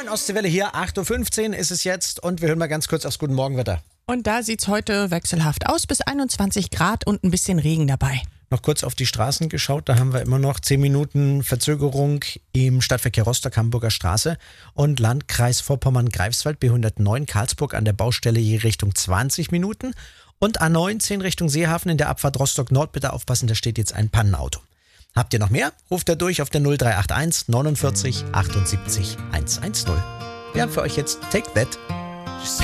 Moin Ostseewelle hier, 8.15 Uhr ist es jetzt und wir hören mal ganz kurz aufs Guten Morgenwetter. Und da sieht's heute wechselhaft aus, bis 21 Grad und ein bisschen Regen dabei. Noch kurz auf die Straßen geschaut, da haben wir immer noch 10 Minuten Verzögerung im Stadtverkehr Rostock-Hamburger Straße und Landkreis Vorpommern-Greifswald B109 Karlsburg an der Baustelle je Richtung 20 Minuten und A19 Richtung Seehafen in der Abfahrt Rostock-Nord. Bitte aufpassen, da steht jetzt ein Pannenauto. Habt ihr noch mehr? Ruft da durch auf der 0381 49 78 110. Wir haben für euch jetzt Take That.